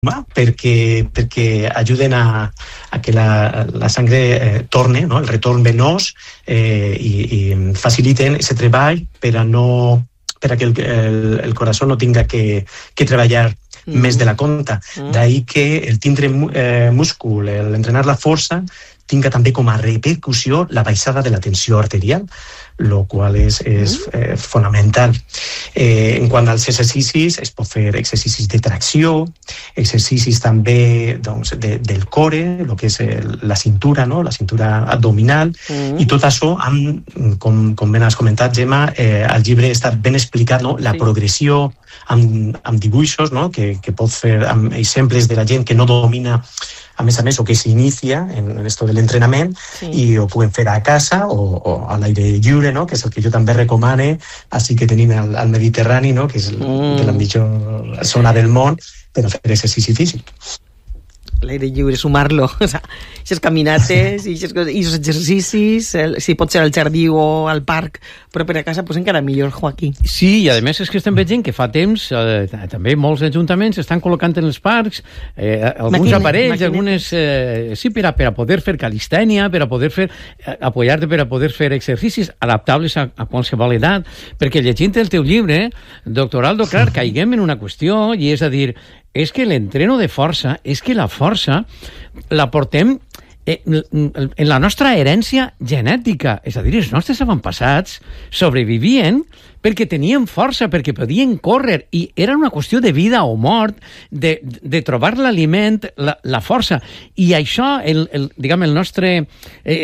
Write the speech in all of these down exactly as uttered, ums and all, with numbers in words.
perquè, perquè ajuden a, a que la, la sangre eh, torne, no? El retorn venós eh, i, i faciliten aquest treball per a, no, per a que el, el, el corazón no tinga que, que treballar mm. més de la compta. Mm. D'ahí que el tindre eh, múscul, l'entrenar la força, tinga també com a repercussió la baixada de la tensió arterial, lo qual és, és eh, fonamental. Eh, en quant als exercicis, es pot fer exercicis de tracció, exercicis també doncs, de, del core, el que és el, la cintura, no? La cintura abdominal, mm. i tot això, amb, com, com ben has comentat, Gemma, eh, al llibre està ben explicat, no? La sí. progressió amb, amb dibuixos, no? que, que pot fer amb exemples de la gent que no domina a més a més, o que s'inicia en, en esto de l'entrenament, sí. i ho puguem fer a casa o, o a l'aire lliure, no? Que és el que jo també recomane, així que tenim el, el Mediterrani, no? Que és el, mm. de la millor zona del món, per a fer exercici físic. L'aire lliure, sumar-lo, o sea, aquestes caminates i aquests exercicis, el, si pot ser al jardí o al parc, però per a casa pues encara millor, Joaquín. Sí, i a més és que estem veient que fa temps eh, també molts ajuntaments estan col·locant en els parcs eh, alguns Maquine, aparells, maquinetes. algunes eh, sí, per a, per a poder fer calistènia, per a poder fer, eh, apoyar-te per a poder fer exercicis adaptables a, a qualsevol edat, perquè llegint el teu llibre, doctor Aldo, clar, caiguem en una qüestió, i és a dir, és que l'entreno de força, és que la força la portem en la nostra herència genètica. És a dir, els nostres avantpassats sobrevivien perquè tenien força, perquè podien córrer, i era una qüestió de vida o mort, de, de trobar l'aliment, la, la força. I això, el, el, diguem, el nostre, eh,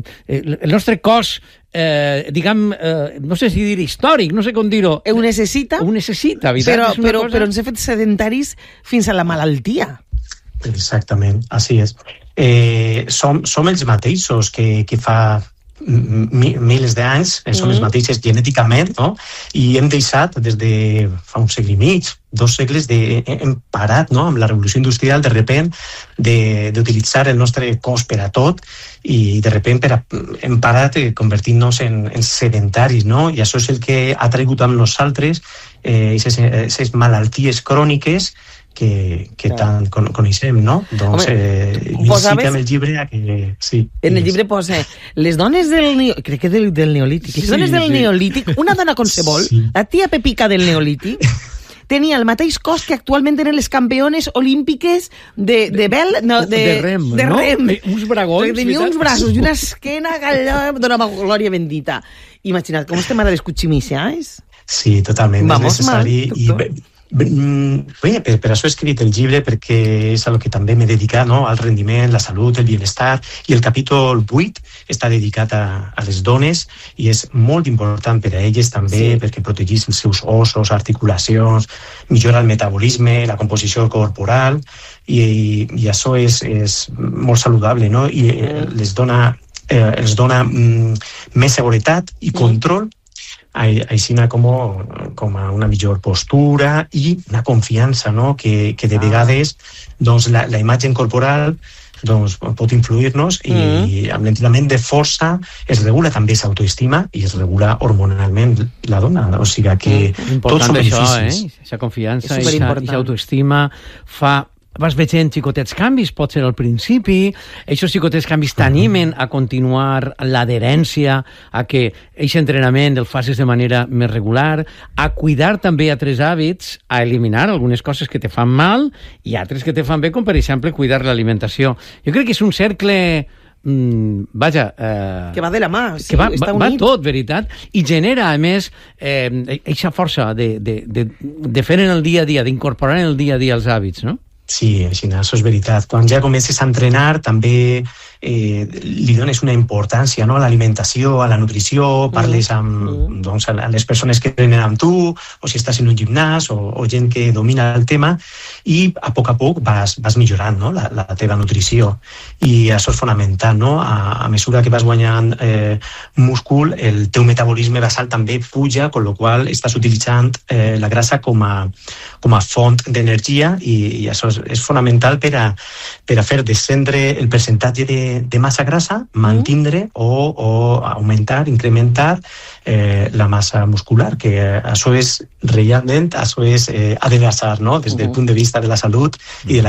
el nostre cos, eh, diguem, eh, no sé si dir històric, no sé com dir-ho. Ho necessita? Ho necessita, veritat? Però, és una però, cosa... però ens hem fet sedentaris fins a la malaltia. Exactament, així és. Eh, som, som els mateixos que, que fa mi, milers d'anys, eh, som mm. els mateixos genèticament, no? I hem deixat des de fa un segle i mig, dos segles, de, hem parat, no? Amb la revolució industrial, de repent, d'utilitzar el nostre cos per a tot, i de repent per a, hem parat eh, convertint-nos en, en sedentaris, no? I això és el que ha traigut amb nosaltres eh, aquestes malalties cròniques que, que tant con, coneixem, no? Doncs eh, incita en el llibre a que... Sí, en el llibre posa les dones del... Crec que del, del neolític. Les sí, dones del sí. neolític, una dona qualsevol, sí. la tia Pepica del neolític, tenia el mateix cos que actualment tenen les campiones olímpiques de, de vel... No, de, de rem, de no? rem. Uns bragons. Tenia uns braços i una esquena que dona glòria bendita. Imagina't, com estem ara d'escuchimís, ¿sabes? Sí, totalment. Vamos, és necessari. mal, i Bé, per, per això he escrit el llibre, perquè és a lo que també m'he dedicat, no? Al rendiment, la salut, el benestar, i el capítol vuit està dedicat a, a les dones, i és molt important per a elles també, sí. perquè protegeix els seus ossos, articulacions, millora el metabolisme, la composició corporal, i, i, i això és, és molt saludable, no? I eh, les dona, eh, els dona mm, més seguretat i control, així com, com a una millor postura i una confiança, no? que, que de vegades doncs, la, la imatge corporal doncs, pot influir-nos i, mm. i amb l'entrenament de força es regula també l'autoestima i es regula hormonalment la dona, o sigui que mm. tots són beneficis. Eh? Aquesta confiança i aquesta autoestima fa... Vas veient xicotets canvis, pot ser al principi, aquests xicotets canvis t'animen a continuar l'adherència, a que aquest entrenament el facis de manera més regular, a cuidar també altres hàbits, a eliminar algunes coses que te fan mal i altres que te fan bé, com per exemple cuidar l'alimentació. Jo crec que és un cercle... Mm, vaja... Eh, que va de la mà, sí, que va, està va, unit. va tot, veritat, i genera, a més, aquesta eh, força de, de, de, de fer en el dia a dia, d'incorporar en el dia a dia els hàbits, no? Sí, així, això és veritat. Quan ja comences a entrenar, també eh, li dones una importància, no? A l'alimentació, a la nutrició, parles amb mm. doncs, a les persones que entrenen amb tu, o si estàs en un gimnàs, o, o gent que domina el tema, i a poc a poc vas, vas millorant, no? la, la teva nutrició. I això és fonamental, no? A, a mesura que vas guanyant eh, múscul, el teu metabolisme basal també puja, amb la qual estàs utilitzant eh, la grassa com a, com a font d'energia, i, i això és és fonamental per a, per a fer descendre el percentatge de, de massa grassa, mantindre mm. o, o augmentar, incrementar eh, la massa muscular, que això és realment, això és eh, adelgazar, no? Des del mm. punt de vista de la salut i de